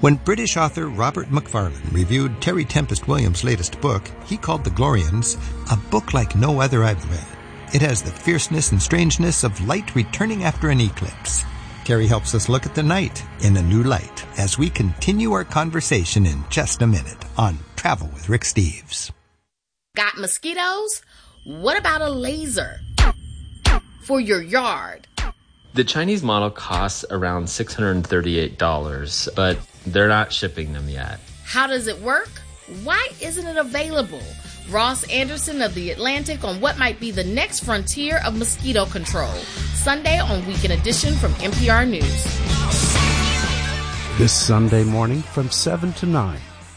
When British author Robert Macfarlane reviewed Terry Tempest Williams' latest book, he called The Glorians a book like no other I've read. It has the fierceness and strangeness of light returning after an eclipse. Terry helps us look at the night in a new light as we continue our conversation in just a minute on Travel with Rick Steves. Got mosquitoes? What about a laser for your yard? The Chinese model costs around $638, but they're not shipping them yet. How does it work? Why isn't it available? Ross Anderson of The Atlantic on what might be the next frontier of mosquito control. Sunday on Weekend Edition from NPR News. This Sunday morning from 7 to 9.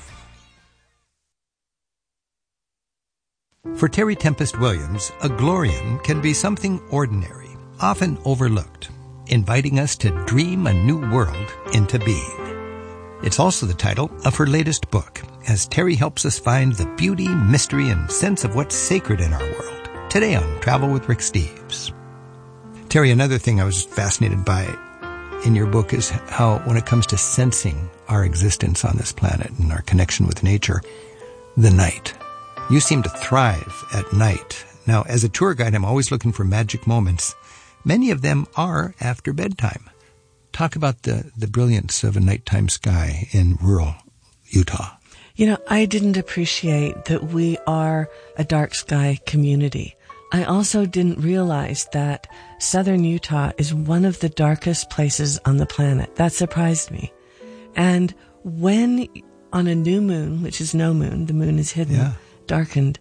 For Terry Tempest Williams, a Glorian can be something ordinary, often overlooked, inviting us to dream a new world into being. It's also the title of her latest book, as Terry helps us find the beauty, mystery, and sense of what's sacred in our world. Today on Travel with Rick Steves. Terry, another thing I was fascinated by in your book is how, when it comes to sensing our existence on this planet and our connection with nature, the night. You seem to thrive at night. Now, as a tour guide, I'm always looking for magic moments. Many of them are after bedtime. Talk about the brilliance of a nighttime sky in rural Utah. You know, I didn't appreciate that we are a dark sky community. I also didn't realize that southern Utah is one of the darkest places on the planet. That surprised me. And when on a new moon, which is no moon, the moon is hidden, darkened,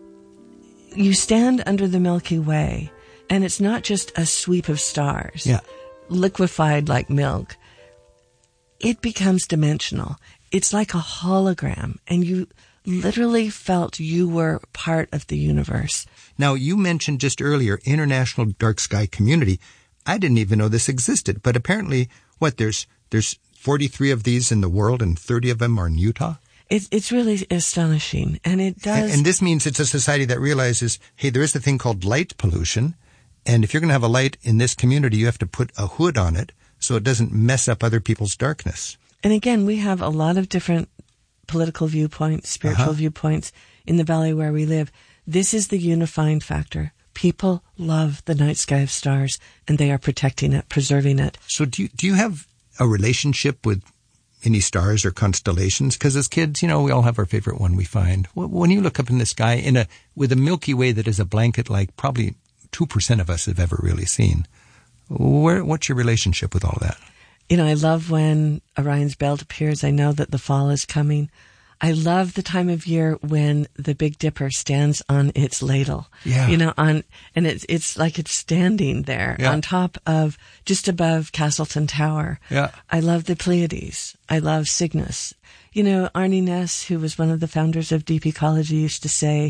you stand under the Milky Way, and it's not just a sweep of stars, liquefied like milk. It becomes dimensional. It's like a hologram, and you literally felt you were part of the universe. Now, you mentioned just earlier International Dark Sky Community. I didn't even know this existed, but apparently, there's 43 of these in the world, and 30 of them are in Utah? It's really astonishing, and it does... And this means it's a society that realizes, hey, there is a thing called light pollution, and if you're going to have a light in this community, you have to put a hood on it so it doesn't mess up other people's darkness. And again, we have a lot of different political viewpoints, spiritual viewpoints in the valley where we live. This is the unifying factor. People love the night sky of stars, and they are protecting it, preserving it. So do you have a relationship with any stars or constellations? Because as kids, we all have our favorite one we find. When you look up in the sky with a Milky Way that is a blanket like probably 2% of us have ever really seen, what's your relationship with all that? I love when Orion's belt appears. I know that the fall is coming. I love the time of year when the Big Dipper stands on its ladle. Yeah. And it's like it's standing there on top of, just above Castleton Tower. Yeah. I love the Pleiades. I love Cygnus. Arnie Ness, who was one of the founders of Deep Ecology, used to say,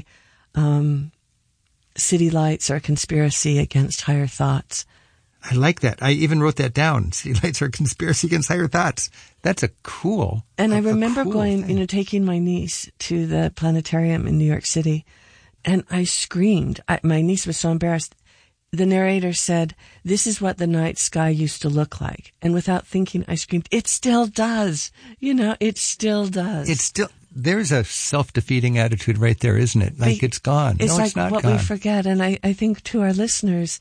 city lights are a conspiracy against higher thoughts. I like that. I even wrote that down. City lights are a conspiracy against higher thoughts. That's a cool And I remember going, thing. Taking my niece to the planetarium in New York City, and I screamed. My niece was so embarrassed. The narrator said, "This is what the night sky used to look like." And without thinking, I screamed, "It still does." It still does. There's a self-defeating attitude right there, isn't it? Like it's gone. It's it's not what gone. We forget. And I think to our listeners,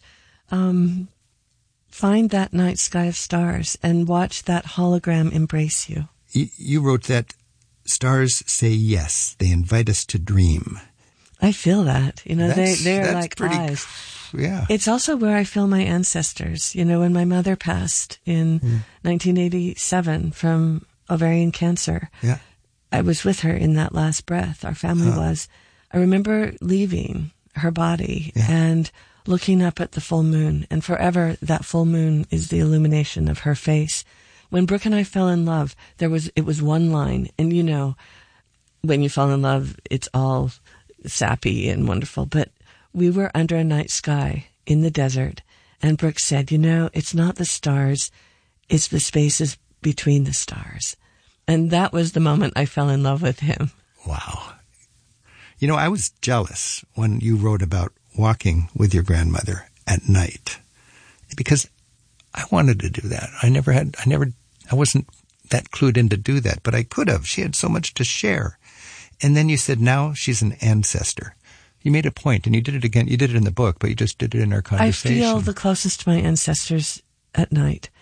find that night sky of stars and watch that hologram embrace you. You wrote that stars say yes. They invite us to dream. I feel that. They're like eyes. Yeah. It's also where I feel my ancestors. When my mother passed in 1987 from ovarian cancer, I was with her in that last breath. Our family was. I remember leaving her body and looking up at the full moon, and forever that full moon is the illumination of her face. When Brooke and I fell in love, it was one line, and when you fall in love, it's all sappy and wonderful, but we were under a night sky in the desert, and Brooke said, it's not the stars, it's the spaces between the stars. And that was the moment I fell in love with him. Wow. I was jealous when you wrote about walking with your grandmother at night, because I wanted to do that. I wasn't that clued in to do that, but I could have. She had so much to share. And then you said, now she's an ancestor. You made a point, and you did it again. You did it in the book, but you just did it in our conversation. I feel the closest to my ancestors at night.